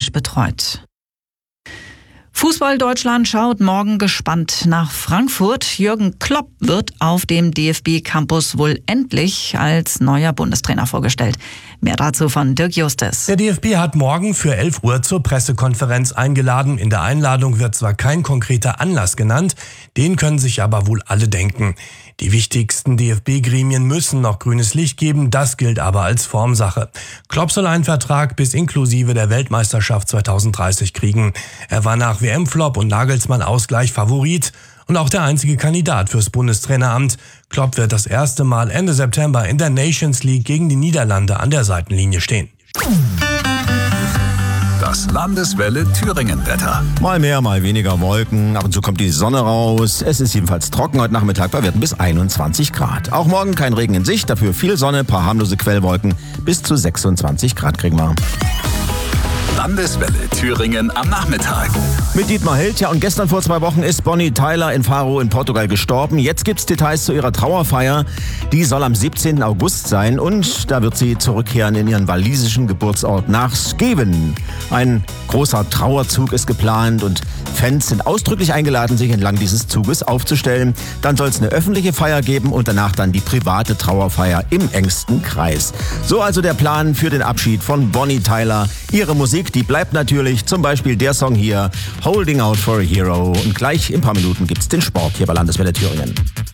medizinisch betreut. Fußball Deutschland schaut morgen gespannt nach Frankfurt. Jürgen Klopp wird auf dem DFB-Campus wohl endlich als neuer Bundestrainer vorgestellt. Mehr dazu von Dirk Justus. Der DFB hat morgen für 11 Uhr zur Pressekonferenz eingeladen. In der Einladung wird zwar kein konkreter Anlass genannt, den können sich aber wohl alle denken. Die wichtigsten DFB-Gremien müssen noch grünes Licht geben, das gilt aber als Formsache. Klopp soll einen Vertrag bis inklusive der Weltmeisterschaft 2030 kriegen. Er war nach WM-Flop und Nagelsmann-Ausgleich Favorit und auch der einzige Kandidat fürs Bundestraineramt. Klopp wird das erste Mal Ende September in der Nations League gegen die Niederlande an der Seitenlinie stehen. Das Landeswelle Thüringen-Wetter. Mal mehr, mal weniger Wolken. Ab und zu kommt die Sonne raus. Es ist jedenfalls trocken heute Nachmittag bei Werten bis 21 Grad. Auch morgen kein Regen in Sicht, dafür viel Sonne, paar harmlose Quellwolken. Bis zu 26 Grad kriegen wir. Landeswelle Thüringen am Nachmittag. Mit Dietmar Hild. Ja, und gestern vor 2 Wochen ist Bonnie Tyler in Faro in Portugal gestorben. Jetzt gibt's Details zu ihrer Trauerfeier. Die soll am 17. August sein und da wird sie zurückkehren in ihren walisischen Geburtsort nach Skewen. Ein großer Trauerzug ist geplant und Fans sind ausdrücklich eingeladen, sich entlang dieses Zuges aufzustellen. Dann soll es eine öffentliche Feier geben und danach dann die private Trauerfeier im engsten Kreis. So also der Plan für den Abschied von Bonnie Tyler. Ihre Musik, die bleibt natürlich, zum Beispiel der Song hier, Holding Out for a Hero. Und gleich in ein paar Minuten gibt's den Sport hier bei Landeswelle Thüringen.